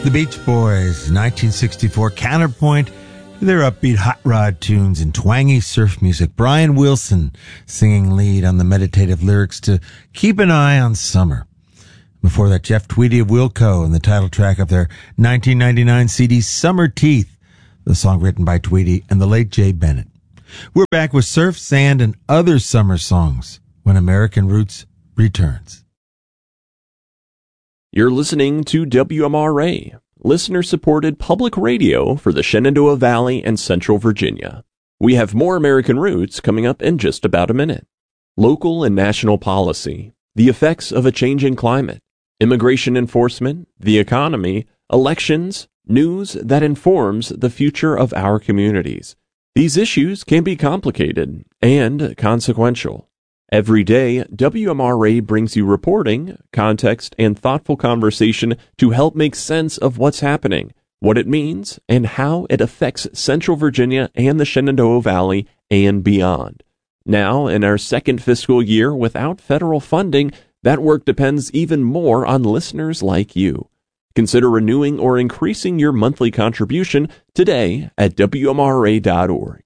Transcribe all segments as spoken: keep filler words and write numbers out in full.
The Beach Boys, nineteen sixty-four counterpoint to their upbeat hot rod tunes and twangy surf music. Brian Wilson singing lead on the meditative lyrics to Keep an Eye on Summer. Before that, Jeff Tweedy of Wilco and the title track of their nineteen ninety-nine C D Summer Teeth, the song written by Tweedy and the late Jay Bennett. We're back with surf, sand, and other summer songs when American Roots returns. You're listening to W M R A, listener-supported public radio for the Shenandoah Valley and Central Virginia. We have more American Roots coming up in just about a minute. Local and national policy, the effects of a changing climate, immigration enforcement, the economy, elections, news that informs the future of our communities. These issues can be complicated and consequential. Every day, W M R A brings you reporting, context, and thoughtful conversation to help make sense of what's happening, what it means, and how it affects Central Virginia and the Shenandoah Valley and beyond. Now, in our second fiscal year without federal funding, that work depends even more on listeners like you. Consider renewing or increasing your monthly contribution today at W M R A dot org.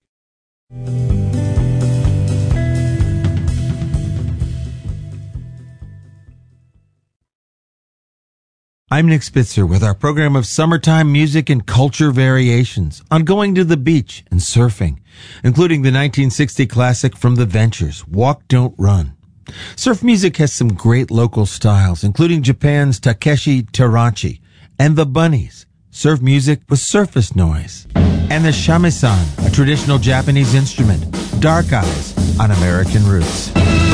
I'm Nick Spitzer with our program of summertime music and culture variations on going to the beach and surfing, including the nineteen sixty classic from The Ventures, Walk Don't Run. Surf music has some great local styles, including Japan's Takeshi Terachi and the Bunnies, surf music with surface noise, and the shamisen, a traditional Japanese instrument, Dark Eyes on American Roots.